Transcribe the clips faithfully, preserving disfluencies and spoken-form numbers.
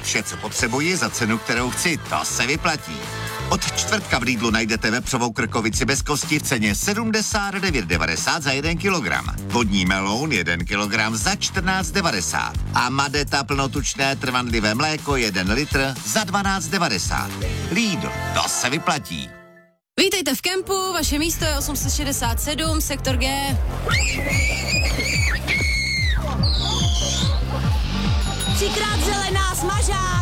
vše, co potřebuji za cenu, kterou chci, to se vyplatí. Od čtvrtka v Lidlu najdete vepřovou krkovici bez kosti v ceně sedmdesát devět devadesát za jeden kilogram. Vodní meloun jeden kilogram za čtrnáct devadesát. A Madeta plnotučné trvanlivé mléko jeden litr za dvanáct devadesát. Lidl, to se vyplatí. Vítejte v kempu, vaše místo je osm set šedesát sedm, sektor G. Třikrát zelená, smažák!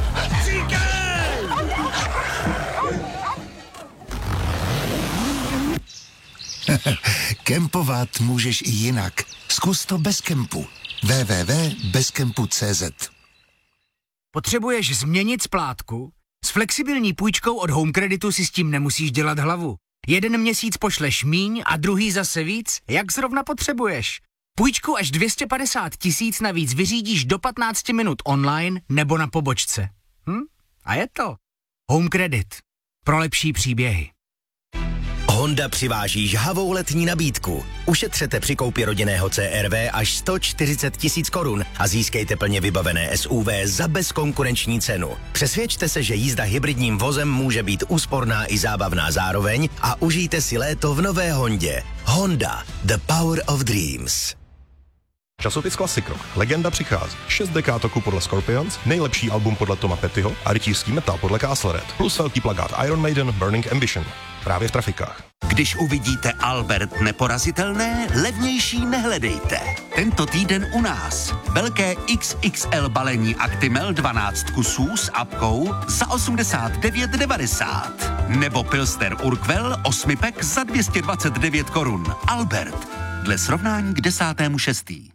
Kempovat můžeš i jinak. Zkus to bez kempu. w w w tečka bezkempu tečka cé zet. Potřebuješ změnit splátku? S flexibilní půjčkou od Home Creditu si s tím nemusíš dělat hlavu. Jeden měsíc pošleš míň a druhý zase víc, jak zrovna potřebuješ. Půjčku až dvě stě padesát tisíc navíc vyřídíš do patnáct minut online nebo na pobočce. Hm? A je to Home Credit. Pro lepší příběhy. Honda přiváží žhavou letní nabídku. Ušetřete při koupi rodinného C R V až sto čtyřicet tisíc korun a získejte plně vybavené S U V za bezkonkurenční cenu. Přesvědčte se, že jízda hybridním vozem může být úsporná i zábavná zároveň a užijte si léto v nové Hondě. Honda, the power of dreams. Časopis Classic Rock. Legenda přichází. Šest dekád roku podle Scorpions, nejlepší album podle Toma Pettyho a rytířský metal podle Castle Red. Plus velký plakát Iron Maiden Burning Ambition. Právě v trafikách. Když uvidíte Albert neporazitelné, levnější nehledejte. Tento týden u nás. Velké X X L balení Actimel dvanáct kusů s apkou za osmdesát devět devadesát. Nebo Pilsner Urquell osmi pack za dvě stě dvacet devět korun. Albert. Dle srovnání k desátému šestý.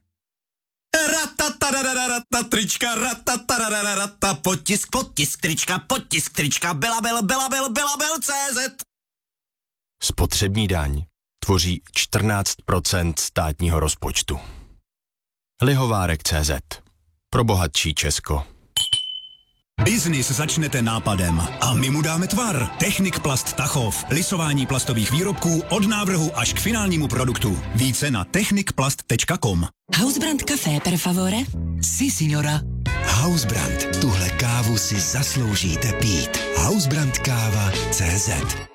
Rata, trička, rata, rata, potisk, potisk, trička, potisk, trička, Belabel, Belabel, Belabel, C Z. Spotřební daň tvoří čtrnáct procent státního rozpočtu. Lihovárek tečka cé zet. Pro bohatší Česko. Biznis začnete nápadem a my mu dáme tvar. Technik Plast Tachov. Lisování plastových výrobků od návrhu až k finálnímu produktu. Více na technikplast tečka com. Hausbrand Café per favore? Si, signora. Hausbrand. Tuhle kávu si zasloužíte pít. Hausbrand káva tečka cé zet.